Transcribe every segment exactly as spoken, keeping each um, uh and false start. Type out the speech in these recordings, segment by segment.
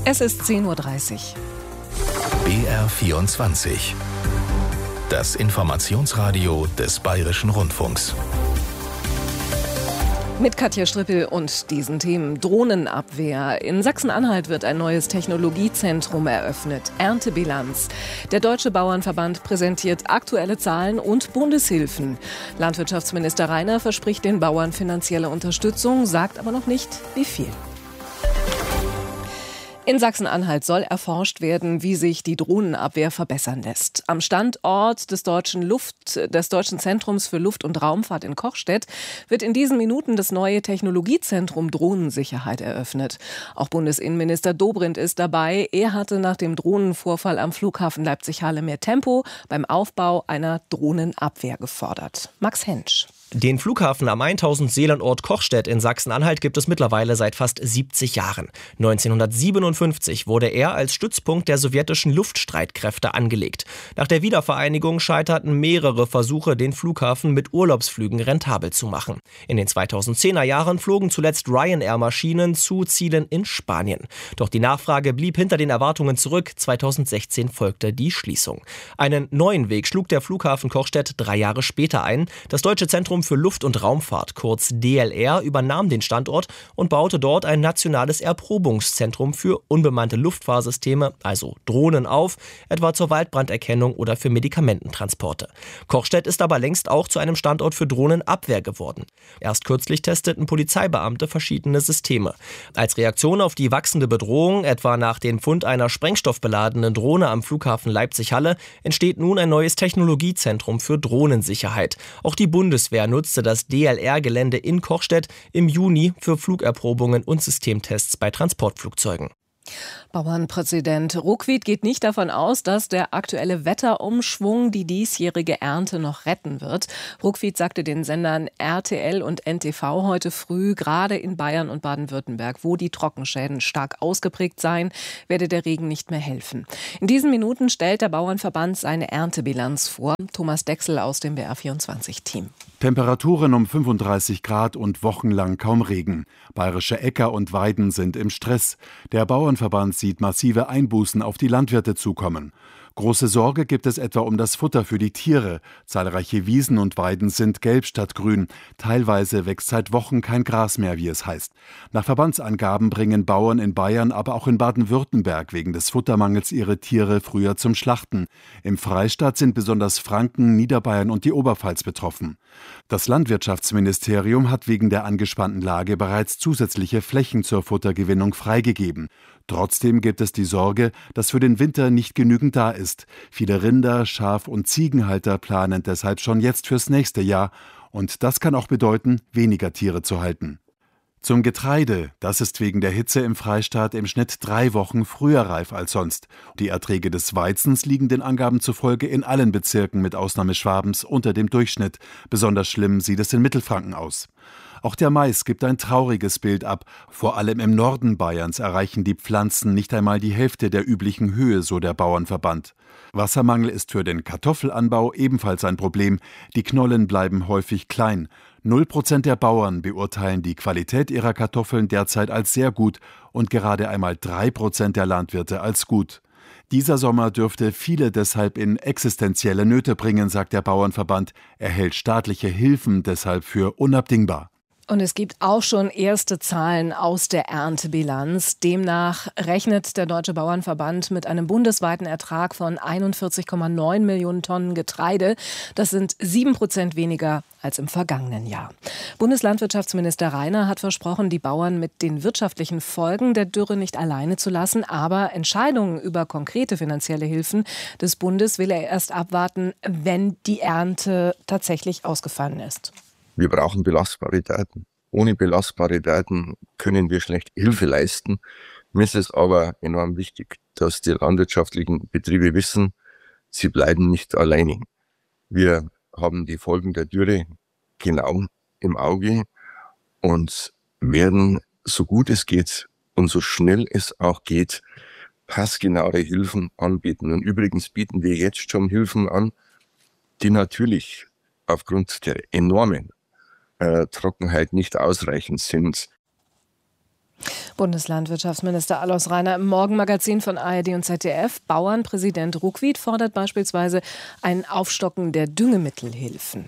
Es ist zehn Uhr dreißig. B R vierundzwanzig. Das Informationsradio des Bayerischen Rundfunks. Mit Katja Strippel und diesen Themen. Drohnenabwehr. In Sachsen-Anhalt wird ein neues Technologiezentrum eröffnet. Erntebilanz. Der Deutsche Bauernverband präsentiert aktuelle Zahlen und Bundeshilfen. Landwirtschaftsminister Rainer verspricht den Bauern finanzielle Unterstützung, sagt aber noch nicht, wie viel. In Sachsen-Anhalt soll erforscht werden, wie sich die Drohnenabwehr verbessern lässt. Am Standort des Deutschen, Luft, des Deutschen Zentrums für Luft- und Raumfahrt in Kochstedt wird in diesen Minuten das neue Technologiezentrum Drohnensicherheit eröffnet. Auch Bundesinnenminister Dobrindt ist dabei. Er hatte nach dem Drohnenvorfall am Flughafen Leipzig-Halle mehr Tempo beim Aufbau einer Drohnenabwehr gefordert. Max Hensch. Den Flughafen am tausend Seelenort Kochstedt in Sachsen-Anhalt gibt es mittlerweile seit fast siebzig Jahren. neunzehnhundertsiebenundfünfzig wurde er als Stützpunkt der sowjetischen Luftstreitkräfte angelegt. Nach der Wiedervereinigung scheiterten mehrere Versuche, den Flughafen mit Urlaubsflügen rentabel zu machen. In den zweitausendzehner Jahren flogen zuletzt Ryanair-Maschinen zu Zielen in Spanien. Doch die Nachfrage blieb hinter den Erwartungen zurück. zweitausendsechzehn folgte die Schließung. Einen neuen Weg schlug der Flughafen Kochstedt drei Jahre später ein. Das Deutsche Zentrum für Luft- und Raumfahrt, kurz D L R, übernahm den Standort und baute dort ein nationales Erprobungszentrum für unbemannte Luftfahrsysteme, also Drohnen, auf, etwa zur Waldbranderkennung oder für Medikamententransporte. Kochstedt ist aber längst auch zu einem Standort für Drohnenabwehr geworden. Erst kürzlich testeten Polizeibeamte verschiedene Systeme. Als Reaktion auf die wachsende Bedrohung, etwa nach dem Fund einer sprengstoffbeladenen Drohne am Flughafen Leipzig-Halle, entsteht nun ein neues Technologiezentrum für Drohnensicherheit. Auch die Bundeswehr nutzte das D L R-Gelände in Kochstedt im Juni für Flugerprobungen und Systemtests bei Transportflugzeugen. Bauernpräsident Ruckwied geht nicht davon aus, dass der aktuelle Wetterumschwung die diesjährige Ernte noch retten wird. Ruckwied sagte den Sendern R T L und N T V heute früh, gerade in Bayern und Baden-Württemberg, wo die Trockenschäden stark ausgeprägt seien, werde der Regen nicht mehr helfen. In diesen Minuten stellt der Bauernverband seine Erntebilanz vor. Thomas Dechsel aus dem B R vierundzwanzig-Team. Temperaturen um fünfunddreißig Grad und wochenlang kaum Regen. Bayerische Äcker und Weiden sind im Stress. Der Bauernverband sieht massive Einbußen auf die Landwirte zukommen. Große Sorge gibt es etwa um das Futter für die Tiere. Zahlreiche Wiesen und Weiden sind gelb statt grün. Teilweise wächst seit Wochen kein Gras mehr, wie es heißt. Nach Verbandsangaben bringen Bauern in Bayern, aber auch in Baden-Württemberg wegen des Futtermangels ihre Tiere früher zum Schlachten. Im Freistaat sind besonders Franken, Niederbayern und die Oberpfalz betroffen. Das Landwirtschaftsministerium hat wegen der angespannten Lage bereits zusätzliche Flächen zur Futtergewinnung freigegeben. Trotzdem gibt es die Sorge, dass für den Winter nicht genügend da ist. Viele Rinder-, Schaf- und Ziegenhalter planen deshalb schon jetzt fürs nächste Jahr. Und das kann auch bedeuten, weniger Tiere zu halten. Zum Getreide, das ist wegen der Hitze im Freistaat im Schnitt drei Wochen früher reif als sonst. Die Erträge des Weizens liegen den Angaben zufolge in allen Bezirken mit Ausnahme Schwabens unter dem Durchschnitt. Besonders schlimm sieht es in Mittelfranken aus. Auch der Mais gibt ein trauriges Bild ab. Vor allem im Norden Bayerns erreichen die Pflanzen nicht einmal die Hälfte der üblichen Höhe, so der Bauernverband. Wassermangel ist für den Kartoffelanbau ebenfalls ein Problem. Die Knollen bleiben häufig klein. Null Prozent der Bauern beurteilen die Qualität ihrer Kartoffeln derzeit als sehr gut und gerade einmal drei Prozent der Landwirte als gut. Dieser Sommer dürfte viele deshalb in existenzielle Nöte bringen, sagt der Bauernverband. Er hält staatliche Hilfen deshalb für unabdingbar. Und es gibt auch schon erste Zahlen aus der Erntebilanz. Demnach rechnet der Deutsche Bauernverband mit einem bundesweiten Ertrag von einundvierzig Komma neun Millionen Tonnen Getreide. Das sind sieben Prozent weniger als im vergangenen Jahr. Bundeslandwirtschaftsminister Rainer hat versprochen, die Bauern mit den wirtschaftlichen Folgen der Dürre nicht alleine zu lassen. Aber Entscheidungen über konkrete finanzielle Hilfen des Bundes will er erst abwarten, wenn die Ernte tatsächlich ausgefallen ist. Wir brauchen belastbare Daten. Ohne belastbare Daten können wir schlecht Hilfe leisten. Mir ist es aber enorm wichtig, dass die landwirtschaftlichen Betriebe wissen, sie bleiben nicht alleine. Wir haben die Folgen der Dürre genau im Auge und werden, so gut es geht und so schnell es auch geht, passgenaue Hilfen anbieten. Und übrigens bieten wir jetzt schon Hilfen an, die natürlich aufgrund der enormen Trockenheit nicht ausreichend sind. Bundeslandwirtschaftsminister Alois Rainer im Morgenmagazin von A R D und Z D F. Bauernpräsident Ruckwied fordert beispielsweise ein Aufstocken der Düngemittelhilfen.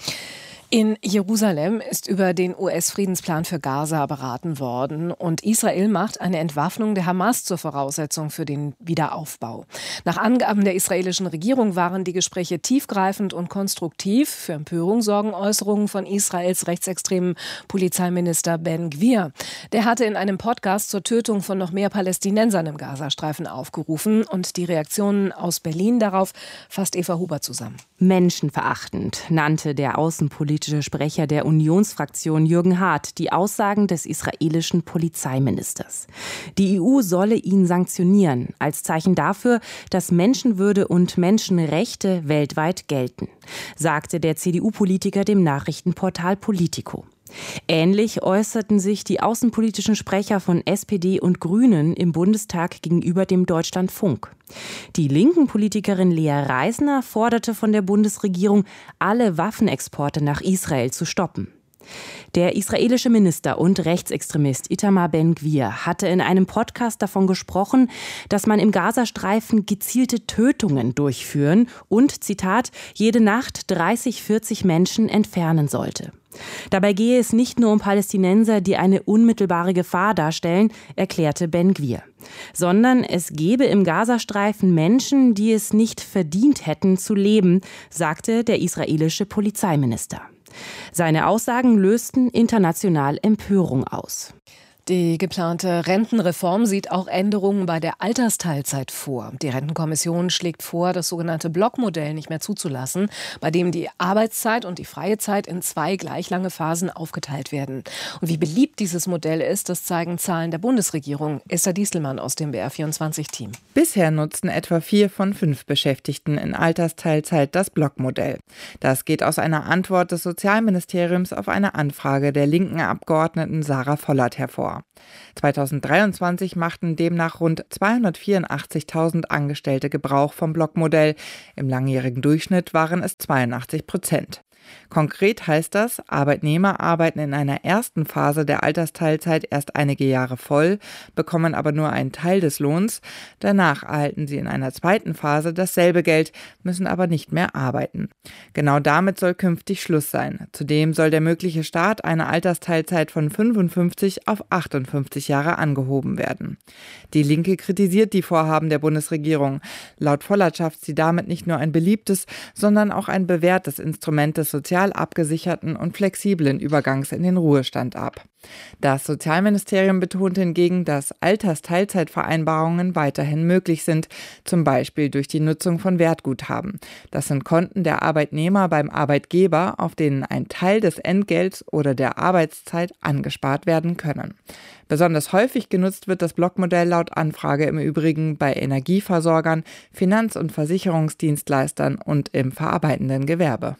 In Jerusalem ist über den U S-Friedensplan für Gaza beraten worden und Israel macht eine Entwaffnung der Hamas zur Voraussetzung für den Wiederaufbau. Nach Angaben der israelischen Regierung waren die Gespräche tiefgreifend und konstruktiv. Für Empörung sorgen Äußerungen von Israels rechtsextremen Polizeiminister Ben Gvir. Der hatte in einem Podcast zur Tötung von noch mehr Palästinensern im Gazastreifen aufgerufen und die Reaktionen aus Berlin darauf fasst Eva Huber zusammen. Menschenverachtend nannte der außenpolitische Sprecher der Unionsfraktion Jürgen Hart die Aussagen des israelischen Polizeiministers. Die E U solle ihn sanktionieren, als Zeichen dafür, dass Menschenwürde und Menschenrechte weltweit gelten, sagte der C D U-Politiker dem Nachrichtenportal Politico. Ähnlich äußerten sich die außenpolitischen Sprecher von S P D und Grünen im Bundestag gegenüber dem Deutschlandfunk. Die linken Politikerin Lea Reisner forderte von der Bundesregierung, alle Waffenexporte nach Israel zu stoppen. Der israelische Minister und Rechtsextremist Itamar Ben Gvir hatte in einem Podcast davon gesprochen, dass man im Gazastreifen gezielte Tötungen durchführen und, Zitat, jede Nacht dreißig, vierzig Menschen entfernen sollte. Dabei gehe es nicht nur um Palästinenser, die eine unmittelbare Gefahr darstellen, erklärte Ben Gvir, sondern es gebe im Gazastreifen Menschen, die es nicht verdient hätten zu leben, sagte der israelische Polizeiminister. Seine Aussagen lösten international Empörung aus. Die geplante Rentenreform sieht auch Änderungen bei der Altersteilzeit vor. Die Rentenkommission schlägt vor, das sogenannte Blockmodell nicht mehr zuzulassen, bei dem die Arbeitszeit und die freie Zeit in zwei gleich lange Phasen aufgeteilt werden. Und wie beliebt dieses Modell ist, das zeigen Zahlen der Bundesregierung. Esther Diestelmann aus dem B R vierundzwanzig-Team. Bisher nutzten etwa vier von fünf Beschäftigten in Altersteilzeit das Blockmodell. Das geht aus einer Antwort des Sozialministeriums auf eine Anfrage der linken Abgeordneten Sarah Vollert hervor. zweitausenddreiundzwanzig machten demnach rund zweihundertvierundachtzigtausend Angestellte Gebrauch vom Blockmodell. Im langjährigen Durchschnitt waren es zweiundachtzig Prozent. Konkret heißt das, Arbeitnehmer arbeiten in einer ersten Phase der Altersteilzeit erst einige Jahre voll, bekommen aber nur einen Teil des Lohns. Danach erhalten sie in einer zweiten Phase dasselbe Geld, müssen aber nicht mehr arbeiten. Genau damit soll künftig Schluss sein. Zudem soll der mögliche Start einer Altersteilzeit von fünfundfünfzig auf achtundfünfzig Jahre angehoben werden. Die Linke kritisiert die Vorhaben der Bundesregierung. Laut Vollert schafft sie damit nicht nur ein beliebtes, sondern auch ein bewährtes Instrument des sozial abgesicherten und flexiblen Übergangs in den Ruhestand ab. Das Sozialministerium betont hingegen, dass Altersteilzeitvereinbarungen weiterhin möglich sind, zum Beispiel durch die Nutzung von Wertguthaben. Das sind Konten der Arbeitnehmer beim Arbeitgeber, auf denen ein Teil des Entgelts oder der Arbeitszeit angespart werden können. Besonders häufig genutzt wird das Blockmodell laut Anfrage im Übrigen bei Energieversorgern, Finanz- und Versicherungsdienstleistern und im verarbeitenden Gewerbe.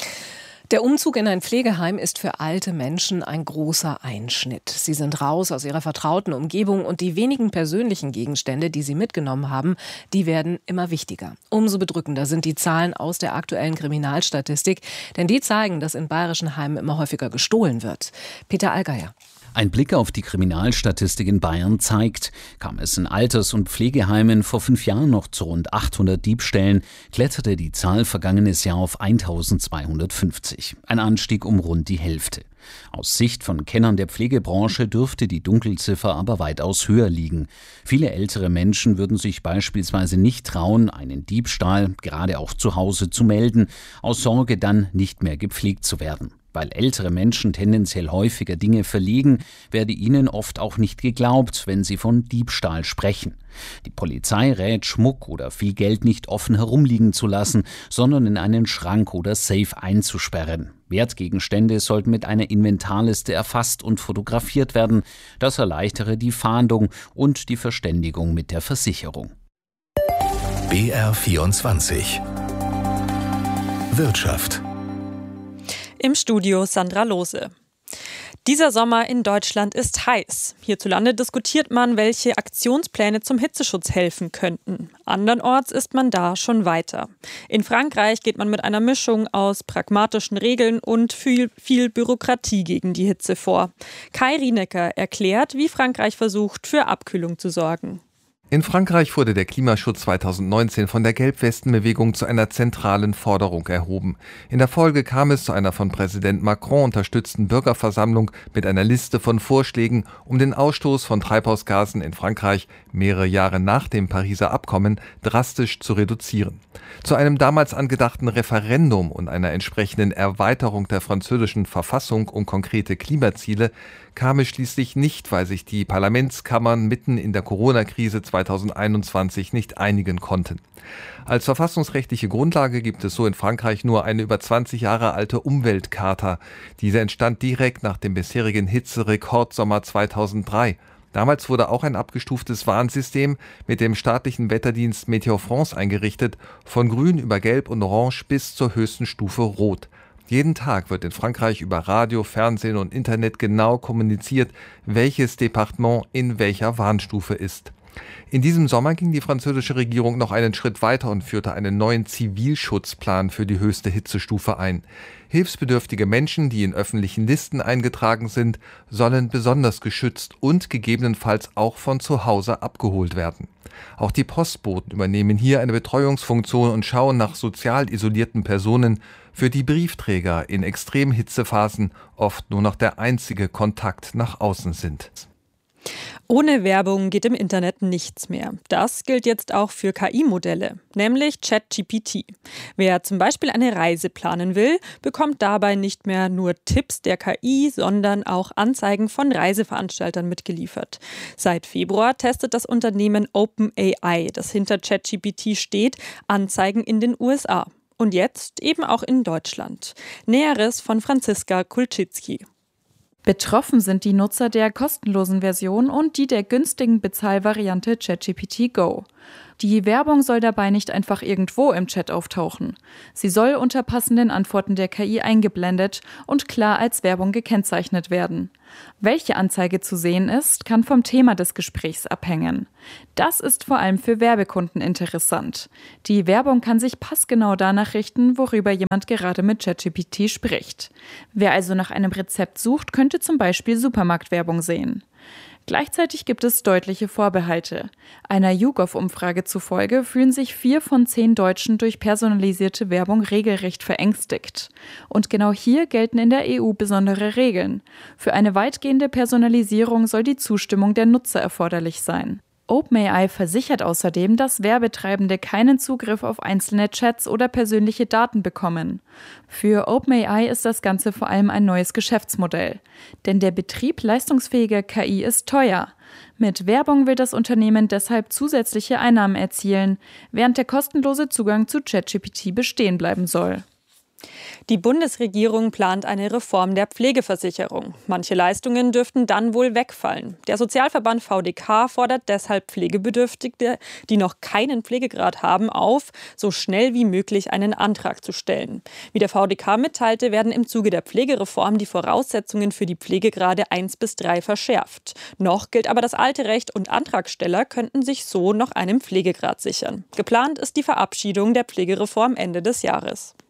Der Umzug in ein Pflegeheim ist für alte Menschen ein großer Einschnitt. Sie sind raus aus ihrer vertrauten Umgebung und die wenigen persönlichen Gegenstände, die sie mitgenommen haben, die werden immer wichtiger. Umso bedrückender sind die Zahlen aus der aktuellen Kriminalstatistik, denn die zeigen, dass in bayerischen Heimen immer häufiger gestohlen wird. Peter Allgeier. Ein Blick auf die Kriminalstatistik in Bayern zeigt, kam es in Alters- und Pflegeheimen vor fünf Jahren noch zu rund achthundert Diebstählen, kletterte die Zahl vergangenes Jahr auf eintausendzweihundertfünfzig. Ein Anstieg um rund die Hälfte. Aus Sicht von Kennern der Pflegebranche dürfte die Dunkelziffer aber weitaus höher liegen. Viele ältere Menschen würden sich beispielsweise nicht trauen, einen Diebstahl, gerade auch zu Hause, zu melden, aus Sorge dann nicht mehr gepflegt zu werden. Weil ältere Menschen tendenziell häufiger Dinge verlegen, werde ihnen oft auch nicht geglaubt, wenn sie von Diebstahl sprechen. Die Polizei rät, Schmuck oder viel Geld nicht offen herumliegen zu lassen, sondern in einen Schrank oder Safe einzusperren. Wertgegenstände sollten mit einer Inventarliste erfasst und fotografiert werden. Das erleichtere die Fahndung und die Verständigung mit der Versicherung. B R vierundzwanzig Wirtschaft. Im Studio Sandra Lohse. Dieser Sommer in Deutschland ist heiß. Hierzulande diskutiert man, welche Aktionspläne zum Hitzeschutz helfen könnten. Andernorts ist man da schon weiter. In Frankreich geht man mit einer Mischung aus pragmatischen Regeln und viel, viel Bürokratie gegen die Hitze vor. Kai Rienecker erklärt, wie Frankreich versucht, für Abkühlung zu sorgen. In Frankreich wurde der Klimaschutz zweitausendneunzehn von der Gelbwestenbewegung zu einer zentralen Forderung erhoben. In der Folge kam es zu einer von Präsident Macron unterstützten Bürgerversammlung mit einer Liste von Vorschlägen, um den Ausstoß von Treibhausgasen in Frankreich mehrere Jahre nach dem Pariser Abkommen drastisch zu reduzieren. Zu einem damals angedachten Referendum und einer entsprechenden Erweiterung der französischen Verfassung um konkrete Klimaziele kam es schließlich nicht, weil sich die Parlamentskammern mitten in der Corona-Krise zweitausendeinundzwanzig nicht einigen konnten. Als verfassungsrechtliche Grundlage gibt es so in Frankreich nur eine über zwanzig Jahre alte Umweltcharta. Diese entstand direkt nach dem bisherigen Hitzerekordsommer zweitausenddrei. Damals wurde auch ein abgestuftes Warnsystem mit dem staatlichen Wetterdienst Météo France eingerichtet, von grün über gelb und orange bis zur höchsten Stufe rot. Jeden Tag wird in Frankreich über Radio, Fernsehen und Internet genau kommuniziert, welches Departement in welcher Warnstufe ist. In diesem Sommer ging die französische Regierung noch einen Schritt weiter und führte einen neuen Zivilschutzplan für die höchste Hitzestufe ein. Hilfsbedürftige Menschen, die in öffentlichen Listen eingetragen sind, sollen besonders geschützt und gegebenenfalls auch von zu Hause abgeholt werden. Auch die Postboten übernehmen hier eine Betreuungsfunktion und schauen nach sozial isolierten Personen, für die Briefträger in Extremhitzephasen oft nur noch der einzige Kontakt nach außen sind. Ohne Werbung geht im Internet nichts mehr. Das gilt jetzt auch für K I-Modelle, nämlich ChatGPT. Wer zum Beispiel eine Reise planen will, bekommt dabei nicht mehr nur Tipps der K I, sondern auch Anzeigen von Reiseveranstaltern mitgeliefert. Seit Februar testet das Unternehmen OpenAI, das hinter ChatGPT steht, Anzeigen in den U S A. Und jetzt eben auch in Deutschland. Näheres von Franziska Kulczycki. Betroffen sind die Nutzer der kostenlosen Version und die der günstigen Bezahlvariante ChatGPT Go. Die Werbung soll dabei nicht einfach irgendwo im Chat auftauchen. Sie soll unter passenden Antworten der K I eingeblendet und klar als Werbung gekennzeichnet werden. Welche Anzeige zu sehen ist, kann vom Thema des Gesprächs abhängen. Das ist vor allem für Werbekunden interessant. Die Werbung kann sich passgenau danach richten, worüber jemand gerade mit ChatGPT spricht. Wer also nach einem Rezept sucht, könnte zum Beispiel Supermarktwerbung sehen. Gleichzeitig gibt es deutliche Vorbehalte. Einer YouGov-Umfrage zufolge fühlen sich vier von zehn Deutschen durch personalisierte Werbung regelrecht verängstigt. Und genau hier gelten in der E U besondere Regeln. Für eine weitgehende Personalisierung soll die Zustimmung der Nutzer erforderlich sein. OpenAI versichert außerdem, dass Werbetreibende keinen Zugriff auf einzelne Chats oder persönliche Daten bekommen. Für OpenAI ist das Ganze vor allem ein neues Geschäftsmodell. Denn der Betrieb leistungsfähiger K I ist teuer. Mit Werbung will das Unternehmen deshalb zusätzliche Einnahmen erzielen, während der kostenlose Zugang zu ChatGPT bestehen bleiben soll. Die Bundesregierung plant eine Reform der Pflegeversicherung. Manche Leistungen dürften dann wohl wegfallen. Der Sozialverband V D K fordert deshalb Pflegebedürftige, die noch keinen Pflegegrad haben, auf, so schnell wie möglich einen Antrag zu stellen. Wie der V D K mitteilte, werden im Zuge der Pflegereform die Voraussetzungen für die Pflegegrade eins bis drei verschärft. Noch gilt aber das alte Recht und Antragsteller könnten sich so noch einen Pflegegrad sichern. Geplant ist die Verabschiedung der Pflegereform Ende des Jahres.